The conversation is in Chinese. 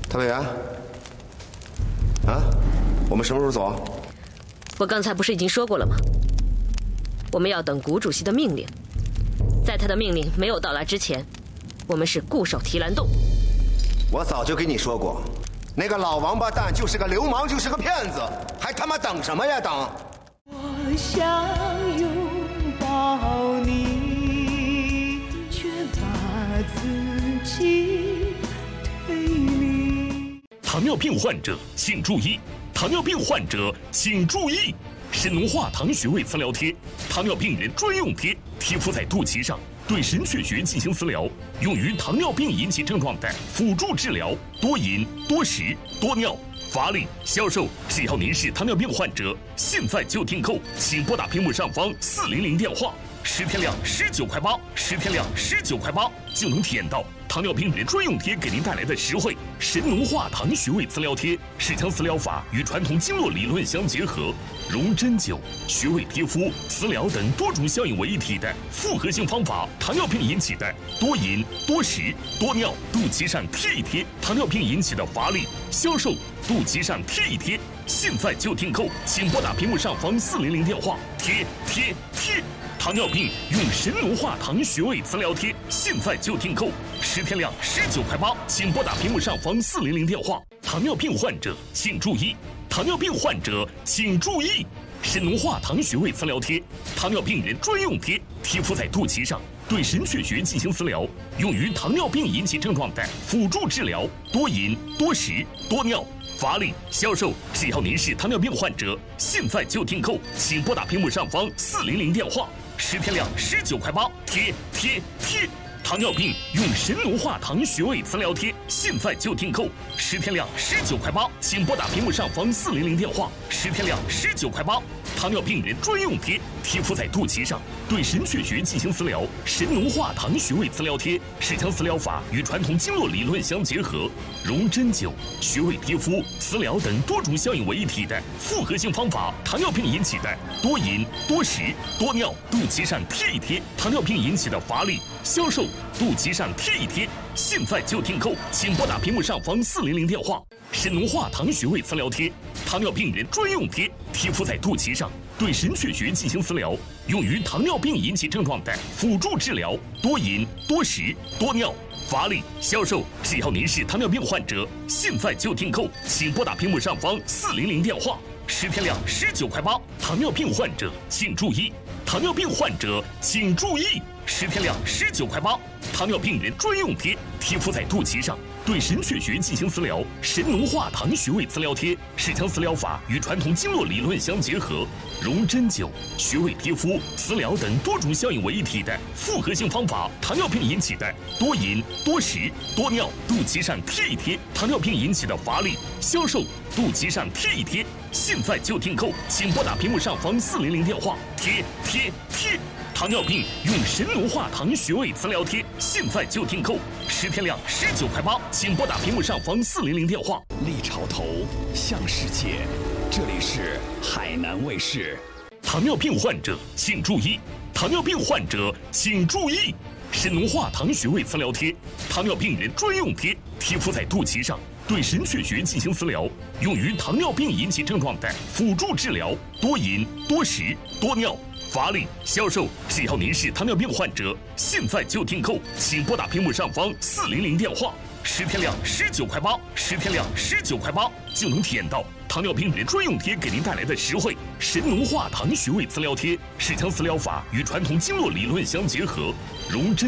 谭委员，我们什么时候走？ 我刚才不是已经说过了吗？我们要等谷主席的命令，在他的命令没有到来之前，我们是固守提篮洞。 我早就跟你说过，那个老王八蛋就是个流氓，就是个骗子，还他妈等什么呀？等！ 我想拥抱你，却把自己推离。 糖尿病患者请注意！糖尿病患者请注意！神农化糖穴位磁疗贴，糖尿病人专用贴，贴敷在肚脐上，对神阙穴进行磁疗，用于糖尿病引起症状的辅助治疗。多饮、多食、多尿、乏力、消瘦。只要您是糖尿病患者，现在就订购，请拨打屏幕上方400电话，10天量19块8，10天量19块8，就能体验到糖尿病人专用贴给您带来的实惠。神农化糖穴位磁疗贴是将磁疗法与传统经络理论相结合，融针灸、穴位贴敷、磁疗等多种效应为一体的复合性方法。糖尿病引起的多饮、多食、多尿，肚脐上贴一贴；糖尿病引起的乏力、消瘦，肚脐上贴一贴。现在就订购，请拨打屏幕上方400电话，贴。糖尿病用神农化糖穴位磁疗贴，现在就订购，10天量19块8，请拨打屏幕上方400电话。糖尿病患者请注意！糖尿病患者请注意！神农化糖穴位磁疗贴，糖尿病人专用贴，贴敷在肚脐上，对神阙穴进行磁疗，用于糖尿病引起症状的辅助治疗。多饮、多食、多尿、乏力、消瘦。只要您是糖尿病患者，现在就订购，请拨打屏幕上方400电话，10天量19块8，贴。糖尿病用神农化糖穴位磁疗贴，现在就订购，10天量19块8，请拨打屏幕上方400电话，10天量19块8。糖尿病人专用贴，贴敷在肚脐上，对神阙穴进行磁疗。神农化糖穴位磁疗贴是将磁疗法与传统经络理论相结合，融针灸、穴位贴敷、磁疗等多种效应为一体的复合性方法。糖尿病引起的多饮、多食、多尿，肚脐上贴一贴；糖尿病引起的乏力、消瘦，肚脐上贴一贴。现在就订购，请拨打屏幕上方400电话。神农化糖穴位磁疗贴，糖尿病人专用贴，贴敷在肚脐上，对神阙穴进行磁疗，用于糖尿病引起症状的辅助治疗。多饮、多食、多尿、乏力、消瘦。只要您是糖尿病患者，现在就订购，请拨打屏幕上方400电话，10天量19块8。糖尿病患者请注意！糖尿病患者请注意！10天量19块8，糖尿病人专用贴，贴敷在肚脐上，对神阙穴进行磁疗。神农化糖穴位磁疗贴是将磁疗法与传统经络理论相结合，融针灸、穴位贴敷、磁疗等多种效应为一体的复合性方法。糖尿病引起的多饮、多食、多尿，肚脐上贴一贴；糖尿病引起的乏力、消瘦，肚脐上贴一贴。现在就订购，请拨打屏幕上方400电话，贴。糖尿病用神农化糖穴位磁疗贴，现在就订购，10天量19块8，请拨打屏幕上方400电话。 立潮头，向世界，这里是海南卫视。 糖尿病患者请注意！糖尿病患者请注意！神农化糖穴位磁疗贴，糖尿病人专用贴，贴敷在肚脐上，对神阙穴进行磁疗，用于糖尿病引起症状的辅助治疗。多饮、多食、多尿、乏力、消瘦。只要您是糖尿病患者，现在就订购，请拨打屏幕上方400电话，10天量19块8，10天量19块8，就能体验到糖尿病人专用贴给您带来的实惠。神农化糖穴位磁疗贴是将磁疗法与传统经络理论相结合，融针